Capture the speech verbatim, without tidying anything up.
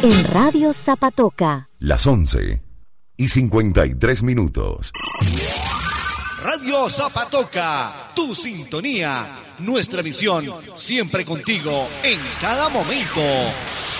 En Radio Zapatoca. Las once y cincuenta y tres minutos. Radio Zapatoca, tu sintonía, nuestra misión, siempre contigo, en cada momento.